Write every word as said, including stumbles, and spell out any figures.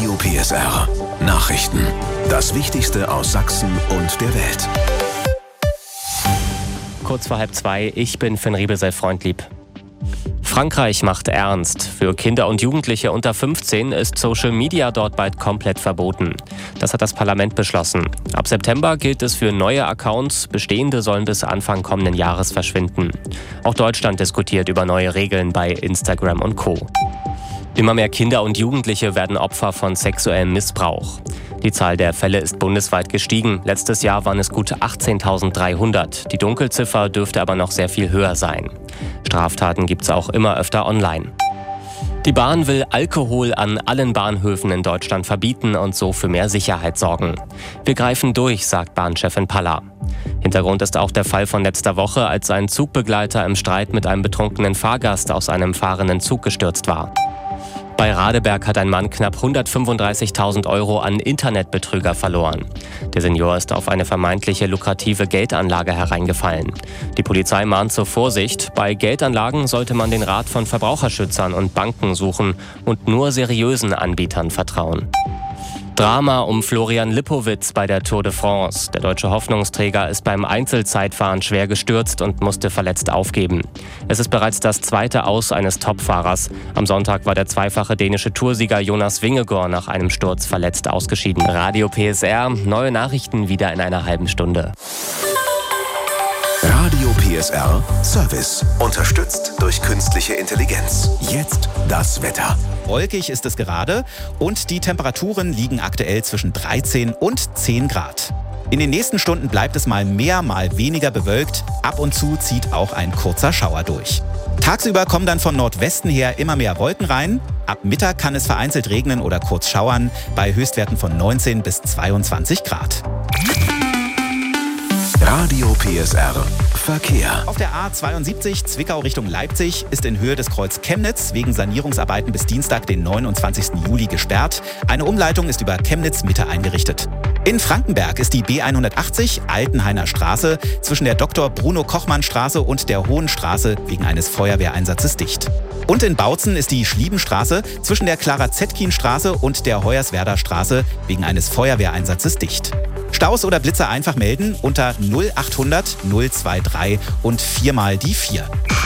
Radio P S R. Nachrichten. Das Wichtigste aus Sachsen und der Welt. Kurz vor halb zwei, ich bin Finn Riebesell-Freundlieb. Frankreich macht ernst. Für Kinder und Jugendliche unter fünfzehn ist Social Media dort bald komplett verboten. Das hat das Parlament beschlossen. Ab September gilt es für neue Accounts, bestehende sollen bis Anfang kommenden Jahres verschwinden. Auch Deutschland diskutiert über neue Regeln bei Instagram und Co. Immer mehr Kinder und Jugendliche werden Opfer von sexuellem Missbrauch. Die Zahl der Fälle ist bundesweit gestiegen. Letztes Jahr waren es gut achtzehntausenddreihundert. Die Dunkelziffer dürfte aber noch sehr viel höher sein. Straftaten gibt es auch immer öfter online. Die Bahn will Alkohol an allen Bahnhöfen in Deutschland verbieten und so für mehr Sicherheit sorgen. Wir greifen durch, sagt Bahnchefin Palla. Hintergrund ist auch der Fall von letzter Woche, als ein Zugbegleiter im Streit mit einem betrunkenen Fahrgast aus einem fahrenden Zug gestürzt war. Bei Radeberg hat ein Mann knapp hundertfünfunddreißigtausend Euro an Internetbetrüger verloren. Der Senior ist auf eine vermeintliche lukrative Geldanlage hereingefallen. Die Polizei mahnt zur Vorsicht. Bei Geldanlagen sollte man den Rat von Verbraucherschützern und Banken suchen und nur seriösen Anbietern vertrauen. Drama um Florian Lippowitz bei der Tour de France. Der deutsche Hoffnungsträger ist beim Einzelzeitfahren schwer gestürzt und musste verletzt aufgeben. Es ist bereits das zweite Aus eines Topfahrers. Am Sonntag war der zweifache dänische Toursieger Jonas Vingegaard nach einem Sturz verletzt ausgeschieden. Radio P S R, neue Nachrichten wieder in einer halben Stunde. Radio P S R Service. Unterstützt durch künstliche Intelligenz. Jetzt das Wetter. Wolkig ist es gerade und die Temperaturen liegen aktuell zwischen dreizehn und zehn Grad. In den nächsten Stunden bleibt es mal mehr, mal weniger bewölkt. Ab und zu zieht auch ein kurzer Schauer durch. Tagsüber kommen dann von Nordwesten her immer mehr Wolken rein. Ab Mittag kann es vereinzelt regnen oder kurz schauern bei Höchstwerten von neunzehn bis zweiundzwanzig Grad. Radio P S R Verkehr. Auf der A zweiundsiebzig Zwickau Richtung Leipzig ist in Höhe des Kreuz Chemnitz wegen Sanierungsarbeiten bis Dienstag, den neunundzwanzigsten Juli, gesperrt. Eine Umleitung ist über Chemnitz Mitte eingerichtet. In Frankenberg ist die B hundertachtzig Altenhainer Straße zwischen der Doktor Bruno Kochmann Straße und der Hohen Straße wegen eines Feuerwehreinsatzes dicht. Und in Bautzen ist die Schliebenstraße zwischen der Clara-Zetkin-Straße und der Hoyerswerda Straße wegen eines Feuerwehreinsatzes dicht. Staus oder Blitzer einfach melden unter null achthundert null drei drei und viermal die vier.